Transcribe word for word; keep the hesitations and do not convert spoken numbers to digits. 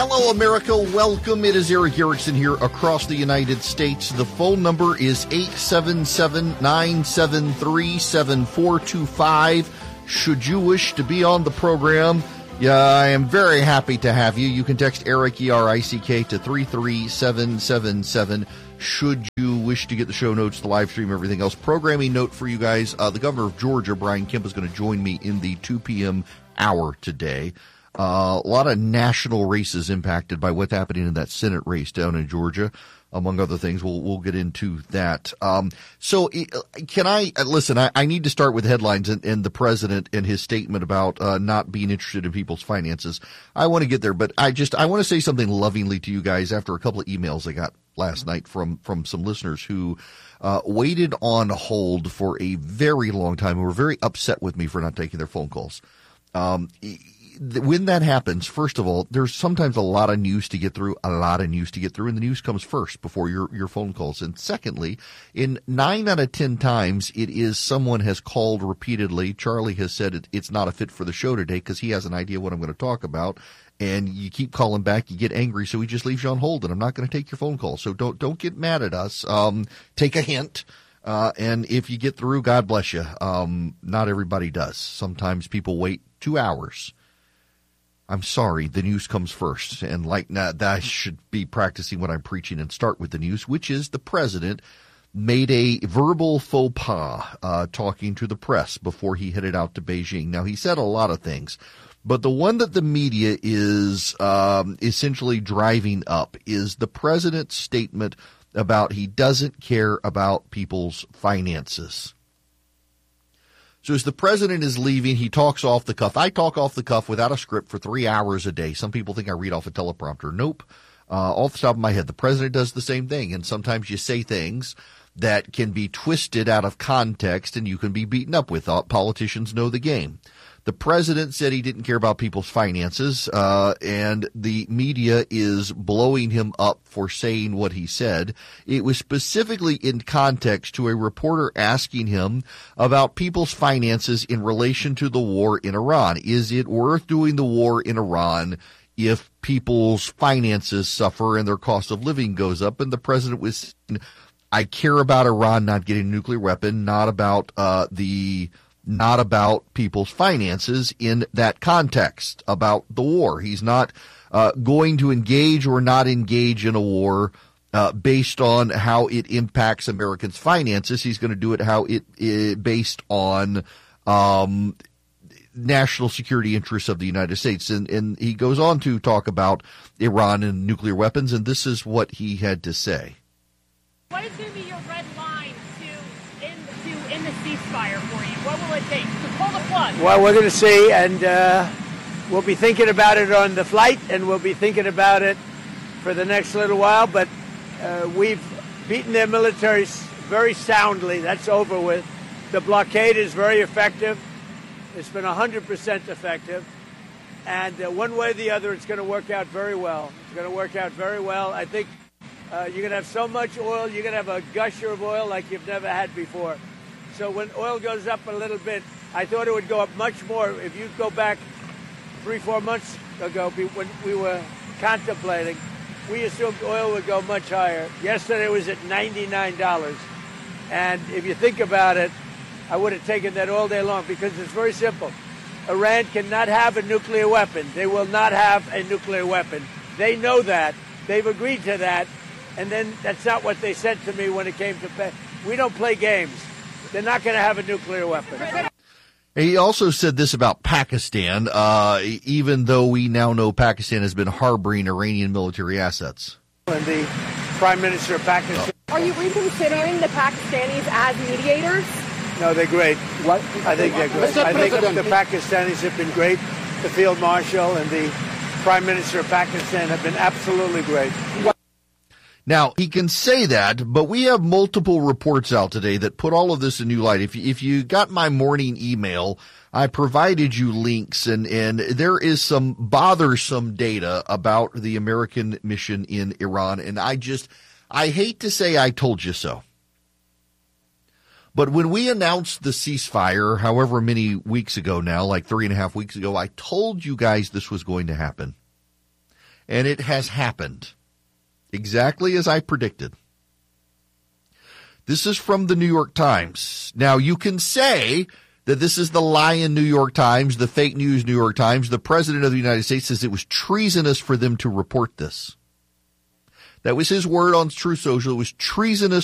Hello, America. Welcome. It is Erick Erickson here across the United States. The phone number is eight seven seven, nine seven three, seven four two five. Should you wish to be on the program, yeah, I am very happy to have you. You can text Erick, E R I C K, to three three seven seven seven. Should you wish to get the show notes, the live stream, everything else. Programming note for you guys. Uh, the governor of Georgia, Brian Kemp, is going to join me in the two p.m. hour today. Uh, a lot of national races impacted by what's happening in that Senate race down in Georgia, among other things. We'll we'll get into that. Um, so can I listen? I, I need to start with headlines and, and the president and his statement about uh, not being interested in people's finances. I want to get there, but I just I want to say something lovingly to you guys after a couple of emails I got last night from from some listeners who uh, waited on hold for a very long time and were very upset with me for not taking their phone calls. Um, When that happens, first of all, there's sometimes a lot of news to get through, a lot of news to get through, and the news comes first before your, your phone calls. And secondly, in nine out of ten times, it is someone has called repeatedly. Charlie has said it, it's not a fit for the show today because he has an idea what I'm going to talk about. And you keep calling back, you get angry, so he just leaves you on hold, and I'm not going to take your phone call. So don't don't get mad at us. Um, take a hint. Uh, and if you get through, God bless you. Um, not everybody does. Sometimes people wait two hours. I'm sorry, the news comes first, and like that, I should be practicing what I'm preaching and start with the news, which is the president made a verbal faux pas uh, talking to the press before he headed out to Beijing. Now, he said a lot of things, but the one that the media is um, essentially driving up is the president's statement about he doesn't care about people's finances. So as the president is leaving, he talks off the cuff. I talk off the cuff without a script for three hours a day. Some people think I read off a teleprompter. Nope. Uh, off the top of my head, the president does the same thing. And sometimes you say things that can be twisted out of context and you can be beaten up with. Politicians know the game. The president said he didn't care about people's finances, uh, and the media is blowing him up for saying what he said. It was specifically in context to a reporter asking him about people's finances in relation to the war in Iran. Is it worth doing the war in Iran if people's finances suffer and their cost of living goes up? And the president was saying, I care about Iran not getting a nuclear weapon, not about uh, the... not about people's finances in that context, about the war. He's not uh, going to engage or not engage in a war uh, based on how it impacts Americans' finances. He's going to do it how it, it based on um, national security interests of the United States. And, and he goes on to talk about Iran and nuclear weapons, and this is what he had to say. What is going to be your red line to end, to end the ceasefire for you? What will it take to pull the plug? Well, we're going to see, and uh, we'll be thinking about it on the flight, and we'll be thinking about it for the next little while. But uh, we've beaten their militaries very soundly. That's over with. The blockade is very effective. It's been one hundred percent effective. And uh, one way or the other, it's going to work out very well. It's going to work out very well. I think uh, you're going to have so much oil, you're going to have a gusher of oil like you've never had before. So when oil goes up a little bit, I thought it would go up much more. If you go back three, four months ago, when we were contemplating, we assumed oil would go much higher. Yesterday it was at ninety-nine dollars. And if you think about it, I would have taken that all day long because it's very simple. Iran cannot have a nuclear weapon. They will not have a nuclear weapon. They know that. They've agreed to that. And then that's not what they said to me when it came to pay. We don't play games. They're not going to have a nuclear weapon. He also said this about Pakistan, uh, even though we now know Pakistan has been harboring Iranian military assets. And the Prime Minister of Pakistan. Are you reconsidering the Pakistanis as mediators? No, they're great. What? I think they're great. I think the Pakistanis have been great. The Field Marshal and the Prime Minister of Pakistan have been absolutely great. Now, he can say that, but we have multiple reports out today that put all of this in new light. If you, if you got my morning email, I provided you links, and, and there is some bothersome data about the American mission in Iran. And I just, I hate to say I told you so. But when we announced the ceasefire, however many weeks ago now, like three and a half weeks ago, I told you guys this was going to happen. And it has happened. Exactly as I predicted. This is from the New York Times. Now, you can say that this is the lying New York Times, the fake news New York Times. The President of the United States says it was treasonous for them to report this. That was his word on Truth Social. It was treasonous